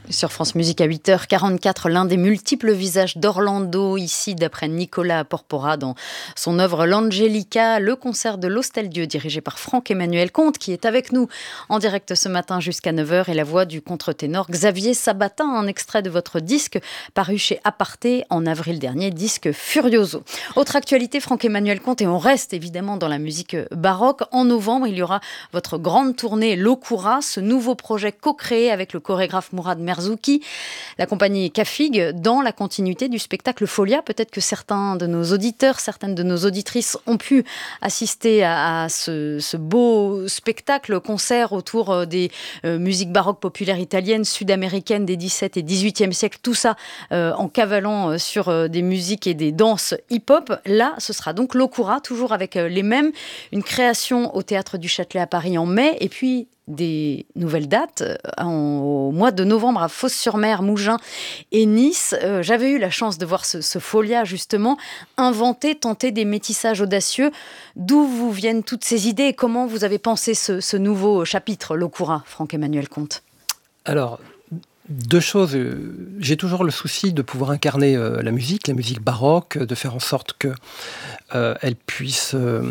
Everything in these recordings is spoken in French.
Sur France Musique à 8h44, l'un des multiples visages d'Orlando, ici d'après Nicolas Porpora dans son œuvre L'Angelica, le concert de l'Hostel-Dieu dirigé par Franck-Emmanuel Comte qui est avec nous en direct ce matin jusqu'à 9h et la voix du contre-ténor Xavier Sabatin, un extrait de votre disque paru chez Aparté en avril dernier, disque Furioso. Autre actualité, Franck-Emmanuel Comte, et on reste évidemment dans la musique baroque. En novembre, il y aura votre grande tournée L'Okura, ce nouveau projet co-créé avec le chorégraphe Mourad Merzouki, la compagnie Cafig, dans la continuité du spectacle Folia. Peut-être que certains de nos auditeurs, certaines de nos auditrices ont pu assister à ce beau spectacle, concert autour des musiques baroques populaires italiennes, sud-américaines des 17 et 18e siècles, tout ça en cavalant sur des musiques et des danses hip-hop. Là, ce sera donc L'Okura, toujours avec les mêmes, une création au Théâtre du Châtelet à Paris en mai, et puis des nouvelles dates au mois de novembre à Fos-sur-Mer, Mougins et Nice. J'avais eu la chance de voir ce Folia justement, tenter des métissages audacieux. D'où vous viennent toutes ces idées et comment vous avez pensé ce nouveau chapitre, L'Okura, Franck-Emmanuel Comte? Alors, deux choses. J'ai toujours le souci de pouvoir incarner la musique baroque, de faire en sorte qu'elle puisse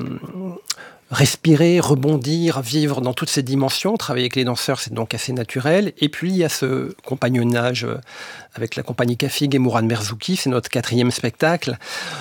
respirer, rebondir, vivre dans toutes ses dimensions. Travailler avec les danseurs, c'est donc assez naturel. Et puis, il y a ce compagnonnage avec la compagnie Cafig et Mourad Merzouki. C'est notre 4e spectacle.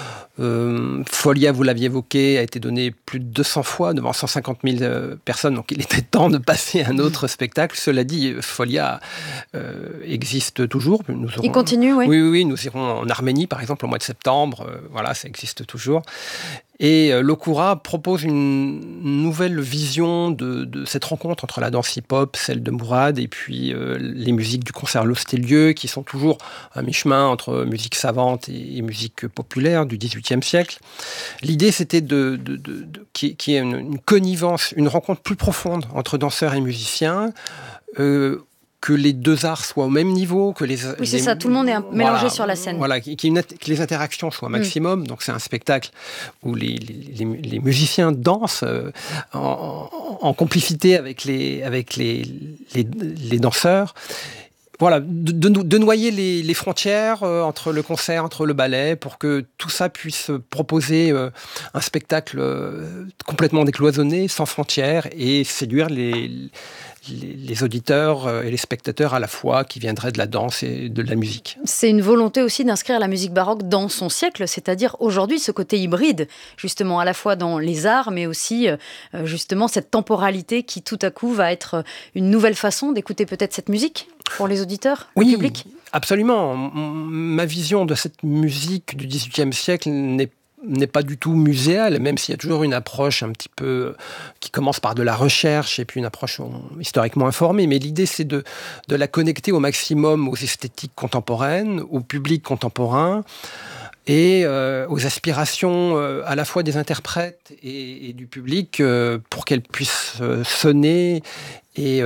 Folia, vous l'aviez évoqué, a été donné plus de 200 fois devant 150 000 personnes, donc il était temps de passer à un autre spectacle. Cela dit, Folia existe toujours. Il continue, oui. Oui, nous irons en Arménie, par exemple, au mois de septembre. Voilà, ça existe toujours. Et L'Okura propose une nouvelle vision de cette rencontre entre la danse hip-hop, celle de Mourad, et puis les musiques du concert L'Hostel-Dieu, qui sont toujours à mi-chemin entre musique savante et musique populaire du XVIIIe siècle. L'idée, c'était qu'il y ait une connivence, une rencontre plus profonde entre danseurs et musiciens, que les deux arts soient au même niveau, que c'est ça, tout le monde est mélangé sur la scène. Voilà, que les interactions soient maximum. Donc c'est un spectacle où les musiciens dansent en complicité avec les danseurs. Voilà, de noyer les frontières entre le concert, entre le ballet, pour que tout ça puisse proposer un spectacle complètement décloisonné, sans frontières, et séduire les auditeurs et les spectateurs à la fois qui viendraient de la danse et de la musique. C'est une volonté aussi d'inscrire la musique baroque dans son siècle, c'est-à-dire aujourd'hui ce côté hybride, justement à la fois dans les arts, mais aussi justement cette temporalité qui tout à coup va être une nouvelle façon d'écouter peut-être cette musique pour les auditeurs, le public. Absolument. Ma vision de cette musique du XVIIIe siècle n'est pas du tout muséale, même s'il y a toujours une approche un petit peu qui commence par de la recherche et puis une approche historiquement informée. Mais l'idée, c'est de la connecter au maximum aux esthétiques contemporaines, au public contemporain et aux aspirations à la fois des interprètes et du public pour qu'elles puissent sonner et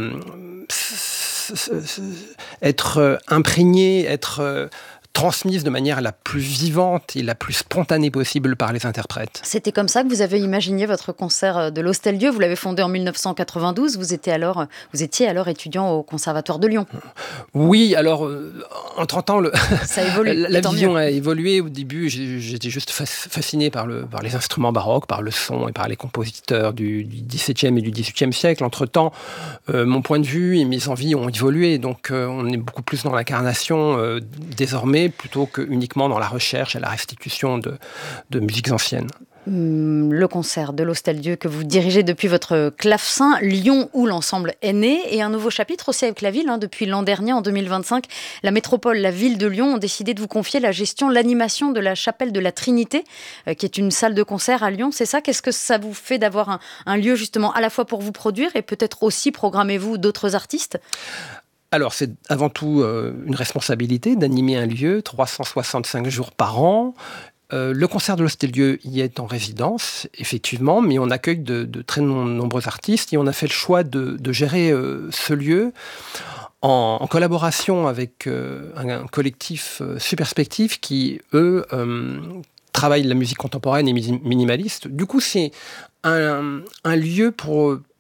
être imprégnées, être transmise de manière la plus vivante et la plus spontanée possible par les interprètes. C'était comme ça que vous avez imaginé votre concert de l'Hostel-Dieu. Vous l'avez fondé en 1992. Vous étiez alors étudiant au Conservatoire de Lyon. Oui, alors en 30 ans, ça évolue. La vision a évolué. Au début, j'étais juste fasciné par les instruments baroques, par le son et par les compositeurs du XVIIe et du XVIIIe siècle. Entre-temps, mon point de vue et mes envies ont évolué. Donc, on est beaucoup plus dans l'incarnation désormais, plutôt que uniquement dans la recherche et la restitution de musiques anciennes. Le concert de l'Hostel-Dieu que vous dirigez depuis votre clavecin, Lyon où l'ensemble est né, et un nouveau chapitre aussi avec la ville. Depuis l'an dernier, en 2025, la métropole, la ville de Lyon ont décidé de vous confier la gestion, l'animation de la chapelle de la Trinité, qui est une salle de concert à Lyon. C'est ça? Qu'est-ce que ça vous fait d'avoir un lieu justement à la fois pour vous produire et peut-être aussi programmez-vous d'autres artistes? Alors, c'est avant tout une responsabilité d'animer un lieu 365 jours par an. Le concert de l'Hostel-Dieu y est en résidence, effectivement, mais on accueille de très nombreux artistes et on a fait le choix de gérer ce lieu en collaboration avec un collectif Superspective qui, eux, travaillent la musique contemporaine et minimaliste. Du coup, c'est un lieu pour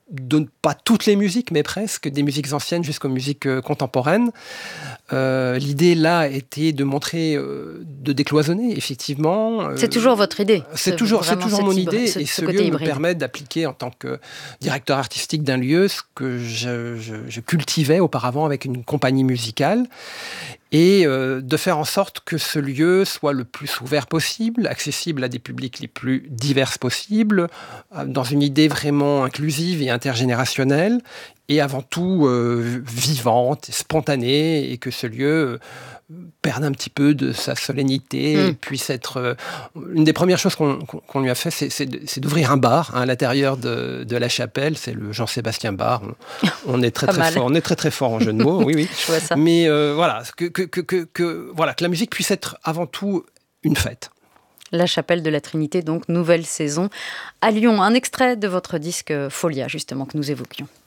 de pas toutes les musiques, mais presque, des musiques anciennes jusqu'aux musiques contemporaines. L'idée là était de montrer, de décloisonner, effectivement. C'est toujours votre idée. C'est toujours mon idée, et ce lieu me permet d'appliquer en tant que directeur artistique d'un lieu ce que je cultivais auparavant avec une compagnie musicale. Et de faire en sorte que ce lieu soit le plus ouvert possible, accessible à des publics les plus divers possibles, dans une idée vraiment inclusive et intergénérationnelle, et avant tout vivante, spontanée, et que ce lieu perde un petit peu de sa solennité et puisse être... une des premières choses qu'on lui a fait, c'est d'ouvrir un bar à l'intérieur de la chapelle. C'est le Jean-Sébastien Bar. On est très fort. On est très fort en jeu de mots. Oui. Je vois ça. Mais voilà, que la musique puisse être avant tout une fête. La chapelle de la Trinité, donc nouvelle saison à Lyon. Un extrait de votre disque Folia, justement, que nous évoquions.